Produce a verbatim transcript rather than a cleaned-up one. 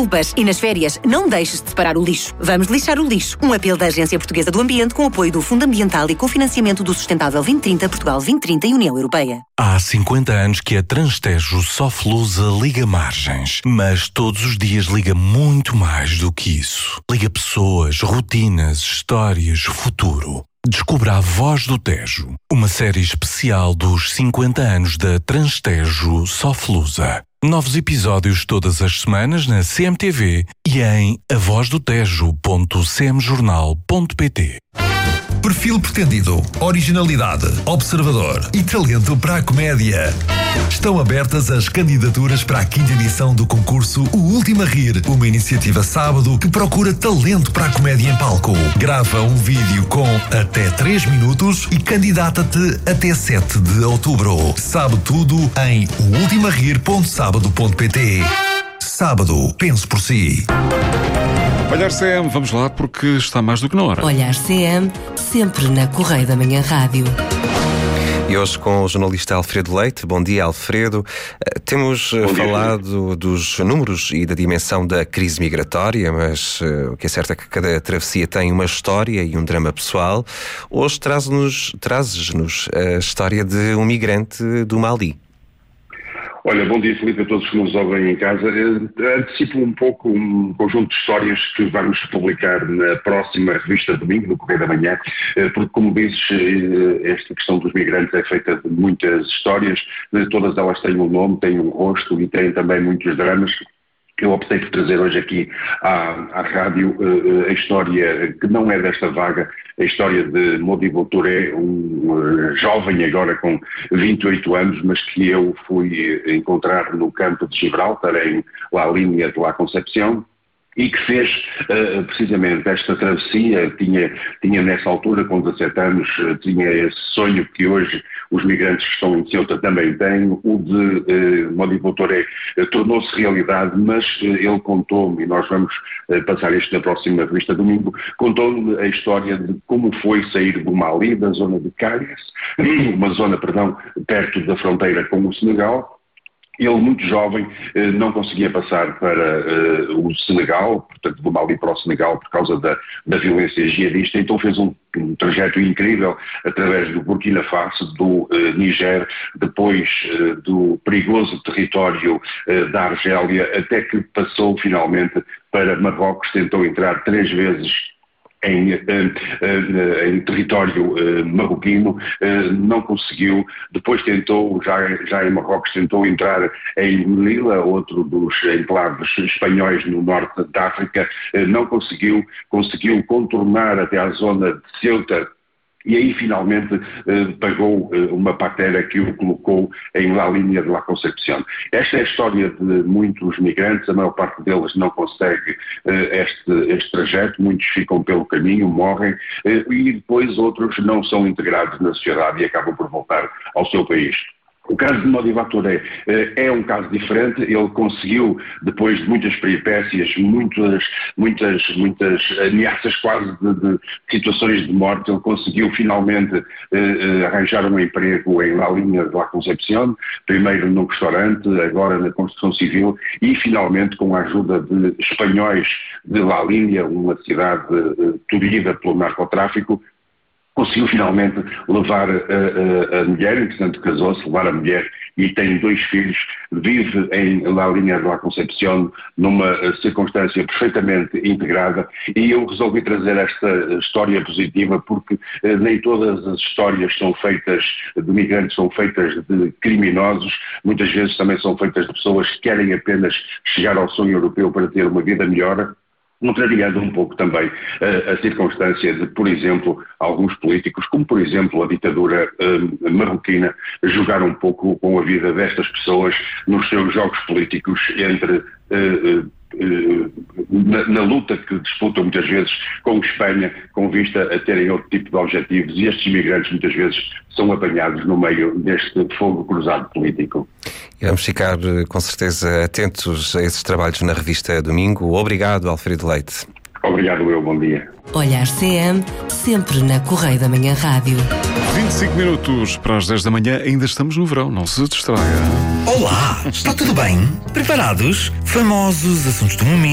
culpas e nas férias não deixes de separar o lixo. Vamos lixar o lixo. Um apelo da Agência Portuguesa do Ambiente com apoio do Fundo Ambiental e cofinanciamento do Sustentável vinte trinta, Portugal vinte trinta e União Europeia. Há cinquenta anos que a Transtejo Soflusa liga margens, mas todos os dias liga muito mais do que isso. Liga pessoas, rotinas, histórias, futuro. Descubra A Voz do Tejo, uma série especial dos cinquenta anos da Transtejo Soflusa. Novos episódios todas as semanas na C M T V e em avozdotejo ponto c m jornal ponto p t. Perfil pretendido, originalidade, observador e talento para a comédia. Estão abertas as candidaturas para a quinta edição do concurso O Último a Rir, uma iniciativa sábado que procura talento para a comédia em palco. Grava um vídeo com até três minutos e candidata-te até sete de outubro. Sabe tudo em o ultima rir ponto sábado ponto p t. Sábado, pense por si. Olhar C M, vamos lá porque está mais do que na hora. Olhar C M, sempre na Correio da Manhã Rádio. E hoje com o jornalista Alfredo Leite. Bom dia, Alfredo. Temos Bom falado dia. dos números e da dimensão da crise migratória, mas uh, o que é certo é que cada travessia tem uma história e um drama pessoal. Hoje traz-nos, trazes-nos a história de um migrante do Mali. Olha, bom dia, Filipe, a todos que nos ouvem em casa. Antecipo um pouco um conjunto de histórias que vamos publicar na próxima revista Domingo, no Correio da Manhã, porque, como dizes, esta questão dos migrantes é feita de muitas histórias, todas elas têm um nome, têm um rosto e têm também muitos dramas. Eu optei por trazer hoje aqui à, à rádio uh, a história que não é desta vaga, a história de Modibo Touré, um uh, jovem agora com vinte e oito anos, mas que eu fui encontrar no campo de Gibraltar, em La Linha de La Concepción, e que fez uh, precisamente esta travessia. Tinha, tinha nessa altura, com dezassete anos, uh, tinha esse sonho que hoje os migrantes que estão em Ceuta também têm, o de uh, Modibo Touré uh, tornou-se realidade, mas uh, ele contou-me, e nós vamos uh, passar isto na próxima revista Domingo, contou-me a história de como foi sair do Mali, da zona de Cádiz, uma zona, perdão, perto da fronteira com o Senegal. Ele, muito jovem, não conseguia passar para uh, o Senegal, portanto, do Mali para o Senegal, por causa da, da violência jihadista, então fez um, um trajeto incrível através do Burkina Faso, do uh, Niger, depois uh, do perigoso território uh, da Argélia, até que passou finalmente para Marrocos, tentou entrar três vezes Em, em, em território uh, marroquino, uh, não conseguiu. Depois tentou, já, já em Marrocos, tentou entrar em Melilla, outro dos enclaves espanhóis no norte da África, uh, não conseguiu, conseguiu contornar até à zona de Ceuta. E aí finalmente eh, pagou eh, uma patera que o colocou em La Linha de La Concepción. Esta é a história de muitos migrantes, a maior parte deles não consegue eh, este, este trajeto, muitos ficam pelo caminho, morrem, eh, e depois outros não são integrados na sociedade e acabam por voltar ao seu país. O caso de Modibo Touré é um caso diferente. Ele conseguiu, depois de muitas peripécias, muitas, muitas, muitas ameaças quase de, de situações de morte, ele conseguiu finalmente eh, arranjar um emprego em La Linha de La Concepción, primeiro num restaurante, agora na construção civil, e finalmente com a ajuda de espanhóis de La Linha, uma cidade eh, tolhida pelo narcotráfico, conseguiu finalmente levar a, a, a mulher, entretanto casou-se, levar a mulher e tem dois filhos, vive em La Linha de La Concepción numa circunstância perfeitamente integrada, e eu resolvi trazer esta história positiva porque eh, nem todas as histórias são feitas de migrantes, são feitas de criminosos, muitas vezes também são feitas de pessoas que querem apenas chegar ao sonho europeu para ter uma vida melhor, contrariando um pouco também a, a circunstância de, por exemplo, alguns políticos, como por exemplo a ditadura uh, marroquina, jogar um pouco com a vida destas pessoas nos seus jogos políticos entre uh, uh, Na, na luta que disputam muitas vezes com Espanha, com vista a terem outro tipo de objetivos, e estes imigrantes muitas vezes são apanhados no meio deste fogo cruzado político. E vamos ficar com certeza atentos a esses trabalhos na revista Domingo. Obrigado, Alfredo Leite. Obrigado, eu, bom dia. Olhar C M, sempre na Correio da Manhã Rádio. vinte e cinco minutos para as dez da manhã, ainda estamos no verão, não se distraia. Olá, está tudo bem? Preparados? Famosos, assuntos do momento.